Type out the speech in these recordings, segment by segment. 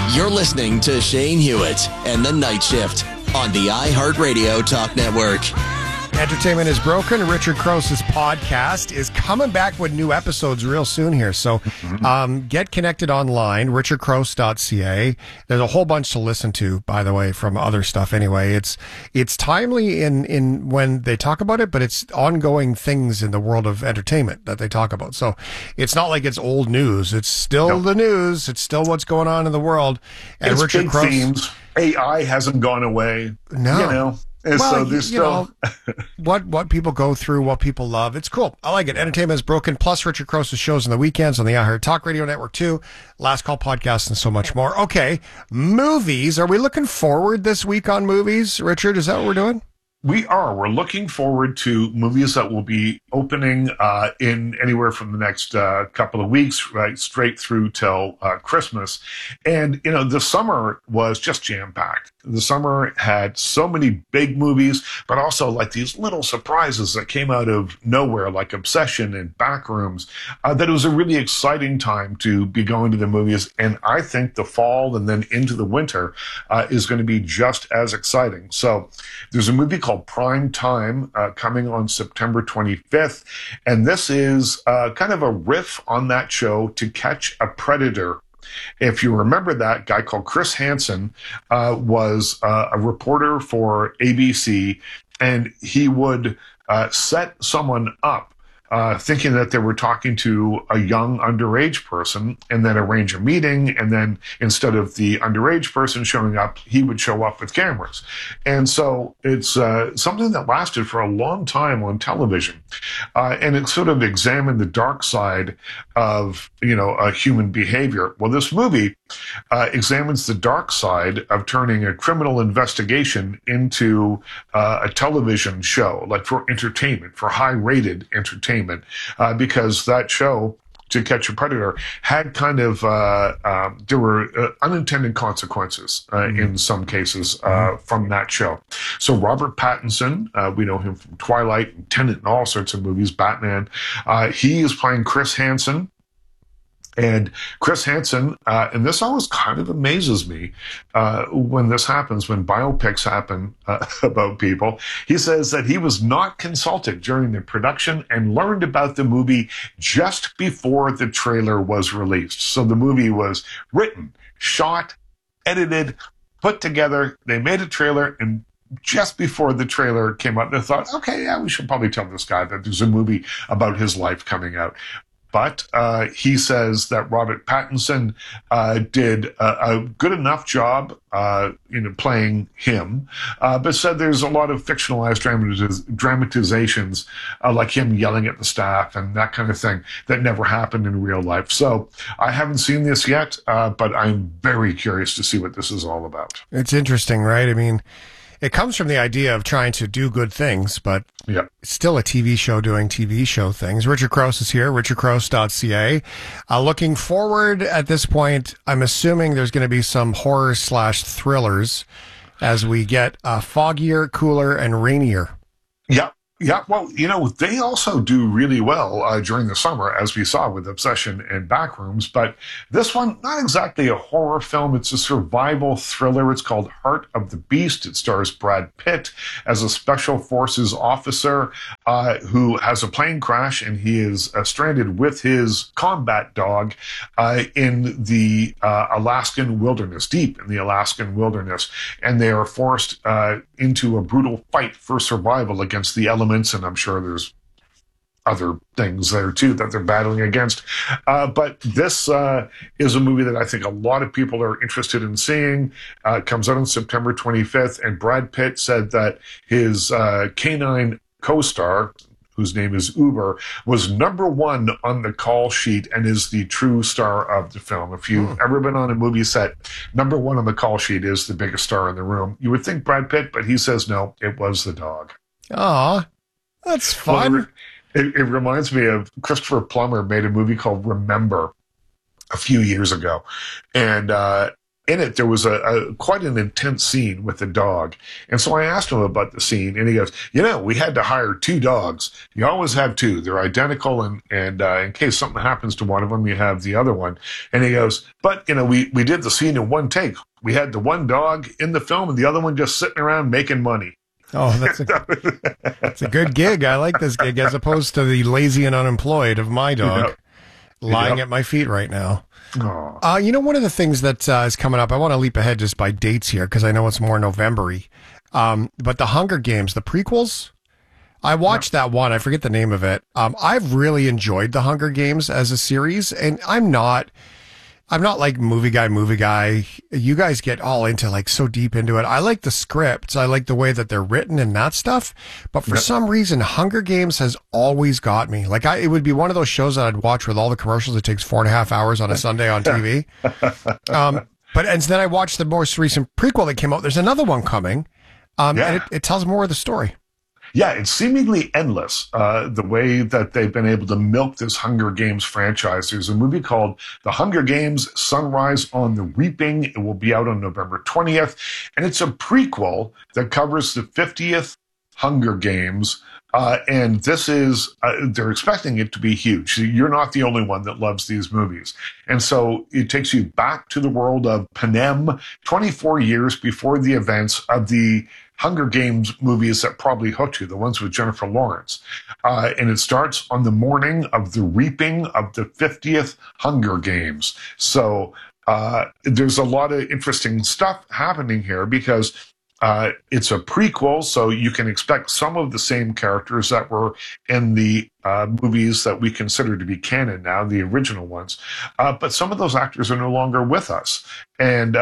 You're listening to Shane Hewitt and the Night Shift on the iHeartRadio Talk Network. Entertainment is Broken. Richard Cross's podcast is coming back with new episodes real soon here. So get connected online, richardcross.ca. There's a whole bunch to listen to, by the way, from other stuff anyway. It's timely in when they talk about it, but it's ongoing things in the world of entertainment that they talk about. So it's not like it's old news. It's still the news. It's still what's going on in the world. And it's Richard big Cross, themes. AI hasn't gone away. No. You know. And well, so there's still what people go through, what people love. It's cool. I like it. Entertainment is Broken, plus Richard Cross's shows on the weekends on the iHeart Talk Radio Network too, Last Call podcast, and so much more. Okay, movies. Are we looking forward this week on movies, Richard? Is that what we're doing? We are. We're looking forward to movies that will be opening in anywhere from the next couple of weeks, right, straight through till Christmas. And, you know, the summer was just jam-packed. The summer had so many big movies, but also like these little surprises that came out of nowhere, like Obsession and Backrooms, that it was a really exciting time to be going to the movies. And I think the fall and then into the winter is going to be just as exciting. So there's a movie called Prime Time coming on September 25th. And this is kind of a riff on that show, To Catch a Predator. If you remember, that guy called Chris Hansen was a reporter for ABC, and he would set someone up thinking that they were talking to a young underage person, and then arrange a meeting, and then instead of the underage person showing up, he would show up with cameras. And so it's something that lasted for a long time on television, and it sort of examined the dark side of, you know, human behavior. Well, this movie examines the dark side of turning a criminal investigation into a television show, like for entertainment, for high-rated entertainment, because that show, To Catch a Predator, had kind of there were unintended consequences in some cases from that show. So Robert Pattinson, we know him from Twilight and Tenet and all sorts of movies, Batman. He is playing Chris Hansen. And Chris Hansen, and this always kind of amazes me when this happens, when biopics happen about people. He says that he was not consulted during the production and learned about the movie just before the trailer was released. So the movie was written, shot, edited, put together. They made a trailer, and just before the trailer came out, they thought, okay, yeah, we should probably tell this guy that there's a movie about his life coming out. But he says that Robert Pattinson did a good enough job, playing him, but said there's a lot of fictionalized dramatizations, like him yelling at the staff and that kind of thing, that never happened in real life. So I haven't seen this yet, but I'm very curious to see what this is all about. It's interesting, right? I mean, it comes from the idea of trying to do good things, but it's still a TV show doing TV show things. Richard Cross is here, richardcross.ca. Looking forward at this point, I'm assuming there's going to be some horror/thrillers as we get foggier, cooler, and rainier. Yeah, well, you know, they also do really well during the summer, as we saw with Obsession and Backrooms. But this one, not exactly a horror film. It's a survival thriller. It's called Heart of the Beast. It stars Brad Pitt as a special forces officer who has a plane crash, and he is stranded with his combat dog in the Alaskan wilderness, deep in the Alaskan wilderness. And they are forced into a brutal fight for survival against the elements. And I'm sure there's other things there too that they're battling against. But this is a movie that I think a lot of people are interested in seeing. It comes out on September 25th. And Brad Pitt said that his canine co-star, whose name is Uber, was #1 on the call sheet and is the true star of the film. If you've ever been on a movie set, #1 on the call sheet is the biggest star in the room. You would think Brad Pitt, but he says no, it was the dog. Aw, that's fun. Well, it reminds me of Christopher Plummer made a movie called Remember a few years ago. And in it, there was a quite an intense scene with the dog. And so I asked him about the scene, and he goes, we had to hire 2 dogs. You always have 2. They're identical, and in case something happens to one of them, you have the other one. And he goes, but, we did the scene in one take. We had the one dog in the film and the other one just sitting around making money. Oh, that's a good gig. I like this gig as opposed to the lazy and unemployed of my dog lying at my feet right now. One of the things that is coming up, I want to leap ahead just by dates here because I know it's more November-y. But the Hunger Games, the prequels, I watched that one. I forget the name of it. I've really enjoyed the Hunger Games as a series, and I'm not like movie guy. You guys get all into like so deep into it. I like the scripts. I like the way that they're written and that stuff. But for some reason, Hunger Games has always got me. Like it would be one of those shows that I'd watch with all the commercials. It takes 4.5 hours on a Sunday on TV. And then I watched the most recent prequel that came out. There's another one coming. And it tells more of the story. Yeah, it's seemingly endless, the way that they've been able to milk this Hunger Games franchise. There's a movie called The Hunger Games: Sunrise on the Reaping. It will be out on November 20th, and it's a prequel that covers the 50th Hunger Games. And this is, they're expecting it to be huge. You're not the only one that loves these movies. And so it takes you back to the world of Panem, 24 years before the events of the Hunger Games movies that probably hooked you, the ones with Jennifer Lawrence. And it starts on the morning of the reaping of the 50th Hunger Games. So there's a lot of interesting stuff happening here because it's a prequel, so you can expect some of the same characters that were in the movies that we consider to be canon now, the original ones. But some of those actors are no longer with us. And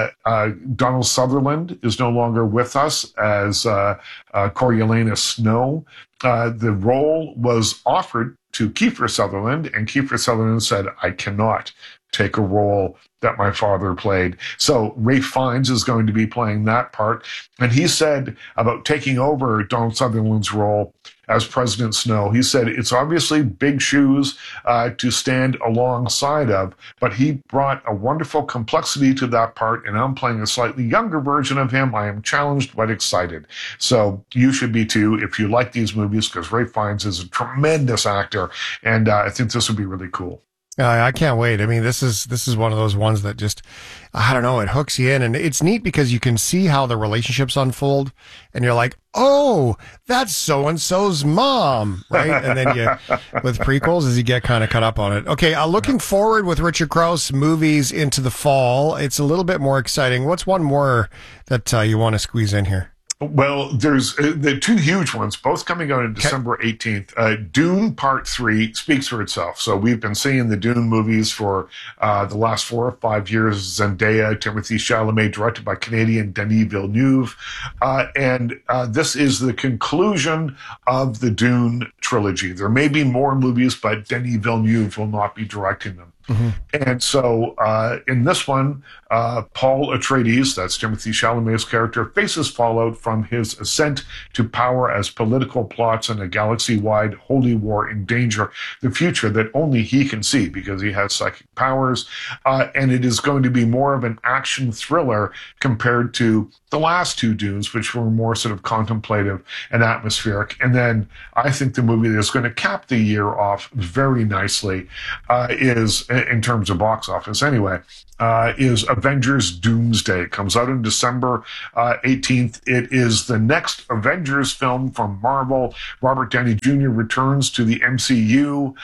Donald Sutherland is no longer with us as Coriolanus Snow. The role was offered to Kiefer Sutherland, and Kiefer Sutherland said, I cannot take a role that my father played. So Ralph Fiennes is going to be playing that part. And he said about taking over Donald Sutherland's role as President Snow, he said, it's obviously big shoes to stand alongside of, but he brought a wonderful complexity to that part, and I'm playing a slightly younger version of him. I am challenged but excited. So you should be too if you like these movies, because Ralph Fiennes is a tremendous actor, and I think this would be really cool. I can't wait. I mean, this is one of those ones that just, I don't know, it hooks you in, and it's neat because you can see how the relationships unfold, and you're like, oh, that's so-and-so's mom, right? And then with prequels, as you get kind of caught up on it. Okay, looking forward with Richard Crouse movies into the fall. It's a little bit more exciting. What's one more that you want to squeeze in here? Well, there's the 2 huge ones, both coming out on December 18th. Dune Part 3 speaks for itself. So we've been seeing the Dune movies for the last 4 or 5 years. Zendaya, Timothée Chalamet, directed by Canadian Denis Villeneuve. And this is the conclusion of the Dune trilogy. There may be more movies, but Denis Villeneuve will not be directing them. Mm-hmm. And so in this one, Paul Atreides, that's Timothée Chalamet's character, faces fallout from his ascent to power as political plots in a galaxy-wide holy war endanger the future that only he can see because he has psychic powers. And it is going to be more of an action thriller compared to the last 2 Dunes, which were more sort of contemplative and atmospheric. And then I think the movie that's going to cap the year off very nicely is, in terms of box office anyway, is Avengers Doomsday. It comes out on December 18th. It is the next Avengers film from Marvel. Robert Downey Jr. returns to the MCU.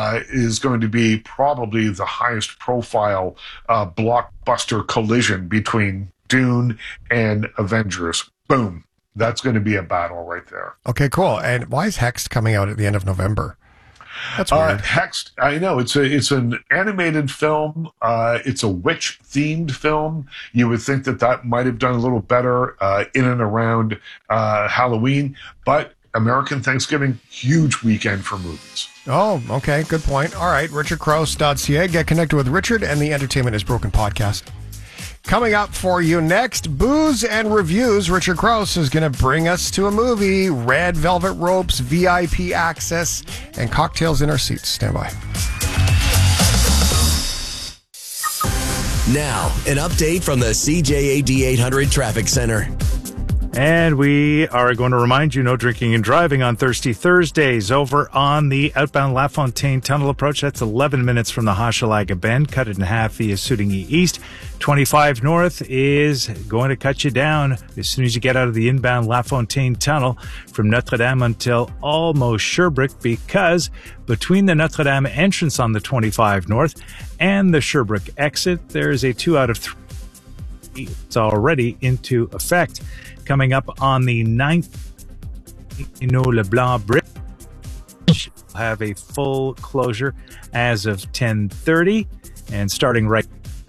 Is going to be probably the highest profile blockbuster collision between Dune and Avengers. Boom. That's going to be a battle right there. Okay, cool. And why is Hext coming out at the end of November? That's weird. Hext, I know, it's an animated film. It's a witch-themed film. You would think that might have done a little better in and around Halloween, but American Thanksgiving, huge weekend for movies. Oh, okay, good point. All right, richardcrouse.ca. Get connected with Richard and the Entertainment is Broken podcast. Coming up for you next, Booze and Reviews. Richard Crouse is going to bring us to a movie, red velvet ropes, VIP access, and cocktails in our seats. Stand by. Now, an update from the CJAD 800 Traffic Center. And we are going to remind you, no drinking and driving on Thirsty Thursdays over on the outbound LaFontaine Tunnel approach. That's 11 minutes from the Hochelaga Bend. Cut it in half via Sootinghee East. 25 North is going to cut you down as soon as you get out of the inbound LaFontaine Tunnel from Notre-Dame until almost Sherbrooke, because between the Notre-Dame entrance on the 25 North and the Sherbrooke exit, there is a 2 out of 3. It's already into effect. Coming up on the 9th, Leblanc Bridge will have a full closure as of 10:30, and starting right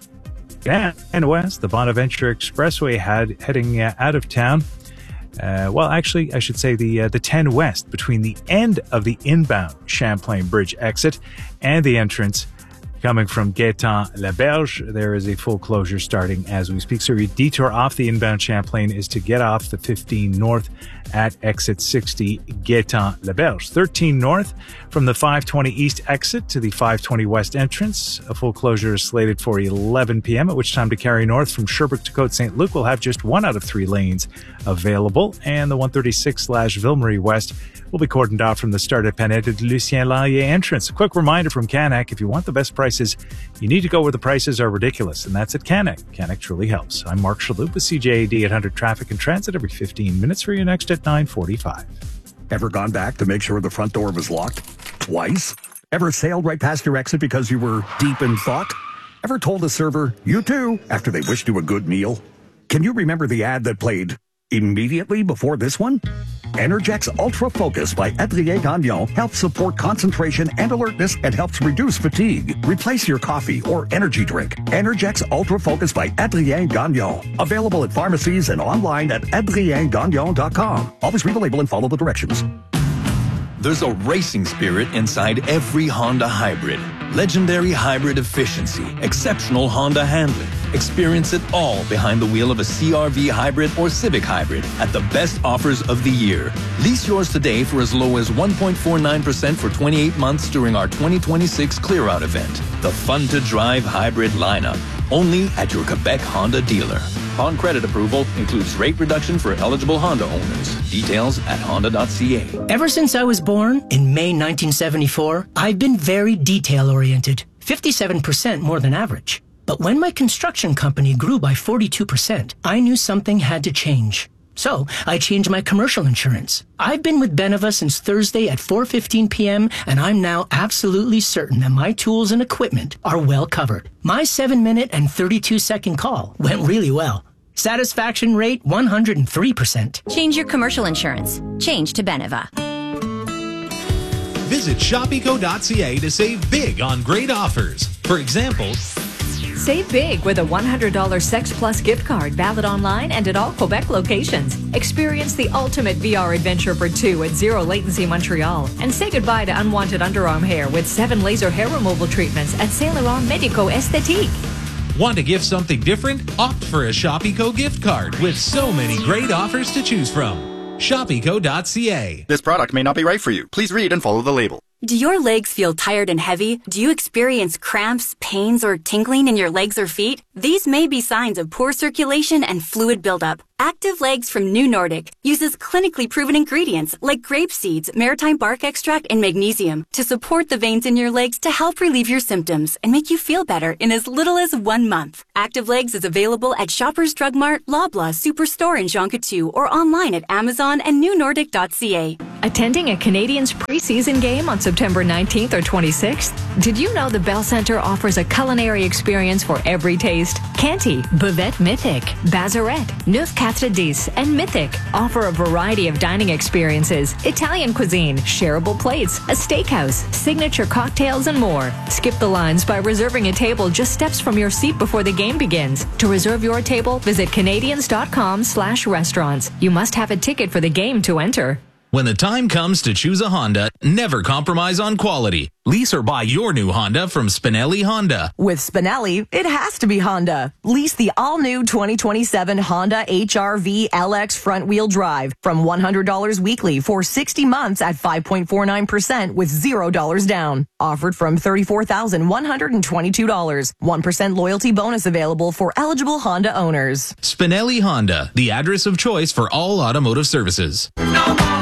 and west, the Bonaventure Expressway heading out of town. Actually, I should say the 10 West, between the end of the inbound Champlain Bridge exit and the entrance coming from Gaétan-Laberge. There is a full closure starting as we speak. So your detour off the inbound Champlain is to get off the 15 North at exit 60, Gaétan-Laberge. 13 North from the 520 East exit to the 520 West entrance. A full closure is slated for 11 p.m., at which time to carry north from Sherbrooke to Côte St. Luc will have just 1 out of 3 lanes available. And the 136/Ville-Marie West will be cordoned off from the start at Panette de Lucien Lallier entrance. A quick reminder from Canac, if you want the best prices, you need to go where the prices are ridiculous, and that's at Canac. Canac truly helps. I'm Mark Shalhoub with CJAD 800 Traffic and Transit every 15 minutes for you next at 9:45. Ever gone back to make sure the front door was locked? Twice? Ever sailed right past your exit because you were deep in thought? Ever told a server, you too, after they wished you a good meal? Can you remember the ad that played immediately before this one? Energex Ultra Focus by Adrien Gagnon helps support concentration and alertness and helps reduce fatigue. Replace your coffee or energy drink. Energex Ultra Focus by Adrien Gagnon. Available at pharmacies and online at adriengagnon.com. Always read the label and follow the directions. There's a racing spirit inside every Honda hybrid. Legendary hybrid efficiency, exceptional Honda handling. Experience it all behind the wheel of a CR-V hybrid or Civic hybrid at the best offers of the year. Lease yours today for as low as 1.49% for 28 months during our 2026 Clear-Out event. The fun-to-drive hybrid lineup, only at your Quebec Honda dealer. On credit approval, includes rate reduction for eligible Honda owners. Details at honda.ca. Ever since I was born in May 1974, I've been very detail-oriented, 57% more than average. But when my construction company grew by 42%, I knew something had to change. So I changed my commercial insurance. I've been with Beneva since Thursday at 4:15 p.m., and I'm now absolutely certain that my tools and equipment are well covered. My 7-minute and 32-second call went really well. Satisfaction rate 103%. Change your commercial insurance. Change to Beneva. Visit shopeco.ca to save big on great offers. For example, save big with a $100 Sex Plus gift card valid online and at all Quebec locations. Experience the ultimate VR adventure for 2 at Zero Latency Montreal. And say goodbye to unwanted underarm hair with 7 laser hair removal treatments at Saint Laurent Medico Esthétique. Want to gift something different? Opt for a Shopeco gift card with so many great offers to choose from. Shopeco.ca. This product may not be right for you. Please read and follow the label. Do your legs feel tired and heavy? Do you experience cramps, pains, or tingling in your legs or feet? These may be signs of poor circulation and fluid buildup. Active Legs from New Nordic uses clinically proven ingredients like grape seeds, maritime bark extract, and magnesium to support the veins in your legs to help relieve your symptoms and make you feel better in as little as 1 month. Active Legs is available at Shoppers Drug Mart, Loblaw, Superstore, and Jean Coutu, or online at Amazon and newnordic.ca. Attending a Canadiens preseason game on September 19th or 26th? Did you know the Bell Centre offers a culinary experience for every taste? Canty, Buvette Mythic, Bazaret, Neuf Quatre Dix, and Mythic offer a variety of dining experiences, Italian cuisine, shareable plates, a steakhouse, signature cocktails, and more. Skip the lines by reserving a table just steps from your seat before the game begins. To reserve your table, visit Canadiens.com/restaurants. You must have a ticket for the game to enter. When the time comes to choose a Honda, never compromise on quality. Lease or buy your new Honda from Spinelli Honda. With Spinelli, it has to be Honda. Lease the all-new 2027 Honda HR-V LX front-wheel drive from $100 weekly for 60 months at 5.49% with $0 down. Offered from $34,122. 1% loyalty bonus available for eligible Honda owners. Spinelli Honda, the address of choice for all automotive services.